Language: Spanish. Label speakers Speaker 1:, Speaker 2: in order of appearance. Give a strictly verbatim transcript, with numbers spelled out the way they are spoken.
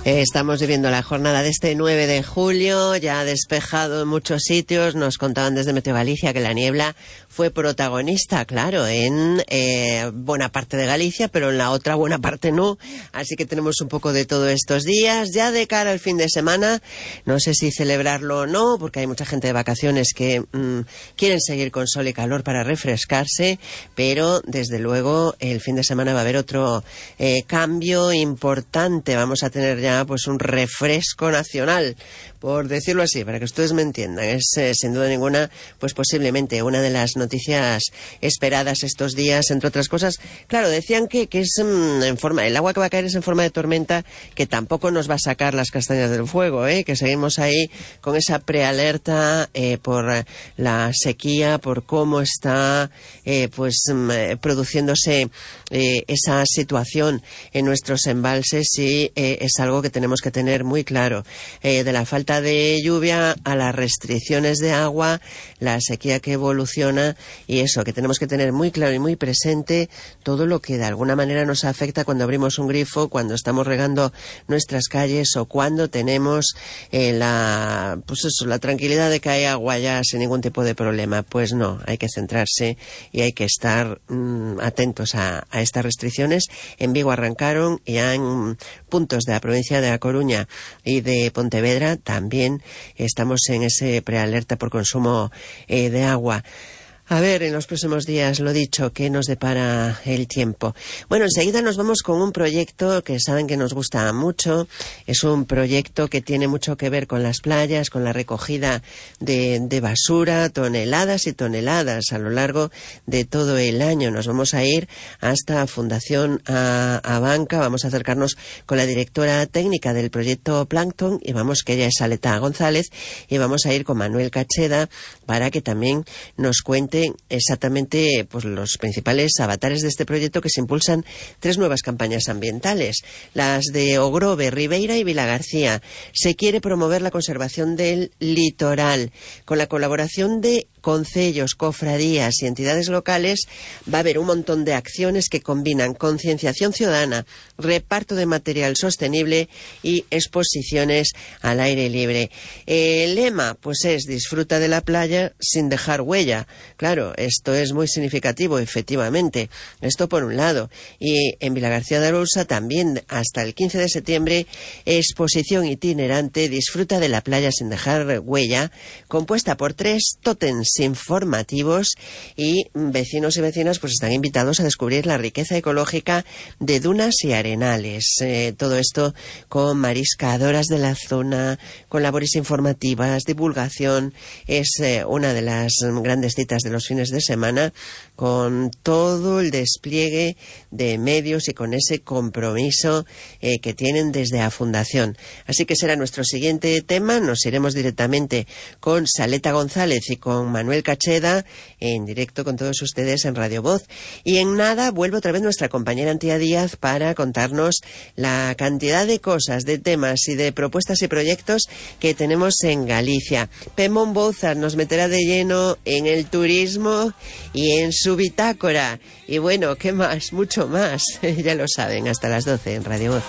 Speaker 1: Eh, estamos viviendo la jornada de este nueve de julio, ya despejado en muchos sitios. Nos contaban desde Meteo Galicia que la niebla fue protagonista, claro, en eh, buena parte de Galicia, pero en la otra buena parte no. Así que tenemos un poco de todo estos días. Ya de cara al fin de semana, no sé si celebrarlo o no, porque hay mucha gente de vacaciones que mmm, quieren seguir con sol y calor para refrescarse, pero desde luego el fin de semana va a haber otro eh, cambio importante. Vamos a tener ya pues un refresco nacional, por decirlo así, para que ustedes me entiendan. Es eh, sin duda ninguna, pues posiblemente una de las noticias esperadas estos días, entre otras cosas. Claro, decían que, que es mm, en forma, el agua que va a caer es en forma de tormenta, que tampoco nos va a sacar las castañas del fuego, ¿eh? Que seguimos ahí con esa prealerta eh, por la sequía, por cómo está eh, pues mm, produciéndose eh, esa situación en nuestros embalses, y eh, es algo que tenemos que tener muy claro. Eh, de la falta de lluvia a las restricciones de agua, la sequía que evoluciona, y eso, que tenemos que tener muy claro y muy presente todo lo que de alguna manera nos afecta cuando abrimos un grifo, cuando estamos regando nuestras calles, o cuando tenemos eh, la, pues eso, la tranquilidad de que hay agua ya sin ningún tipo de problema. Pues no, hay que centrarse y hay que estar mmm, atentos a, a estas restricciones. En Vigo arrancaron, y en puntos de la provincia de A Coruña y de Pontevedra también estamos en ese prealerta por consumo eh, de agua. A ver, en los próximos días, lo dicho, ¿qué nos depara el tiempo? Bueno, enseguida nos vamos con un proyecto que saben que nos gusta mucho. Es un proyecto que tiene mucho que ver con las playas, con la recogida de, de basura, toneladas y toneladas a lo largo de todo el año. Nos vamos a ir hasta Fundación Abanca, vamos a acercarnos con la directora técnica del proyecto Plankton, y vamos, que ella es Saleta González, y vamos a ir con Manuel Cacheda para que también nos cuente exactamente pues los principales avatares de este proyecto, que se impulsan tres nuevas campañas ambientales, las de Ogrove, Ribeira y Vilagarcía. Se quiere promover la conservación del litoral. Con la colaboración de concellos, cofradías y entidades locales, va a haber un montón de acciones que combinan concienciación ciudadana, reparto de material sostenible y exposiciones al aire libre. El lema pues es: disfruta de la playa sin dejar huella. Claro, esto es muy significativo, efectivamente. Esto por un lado. Y en Vilagarcía de Arousa también, hasta el quince de septiembre, exposición itinerante Disfruta de la playa sin dejar huella, compuesta por tres tótems informativos, y vecinos y vecinas pues están invitados a descubrir la riqueza ecológica de dunas y arenales. Eh, todo esto con mariscadoras de la zona, con labores informativas, divulgación. Es eh, una de las grandes citas de los fines de semana, con todo el despliegue de medios y con ese compromiso eh, que tienen desde la Fundación. Así que será nuestro siguiente tema. Nos iremos directamente con Saleta González y con Manuel Cacheda en directo con todos ustedes en Radio Voz. Y en nada vuelve otra vez nuestra compañera Antía Díaz para contarnos la cantidad de cosas, de temas y de propuestas y proyectos que tenemos en Galicia. Pemón Bouzas nos meterá de lleno en el turismo y en su bitácora. Y bueno, ¿qué más? Mucho más. Ya lo saben, hasta las doce en Radio Voz.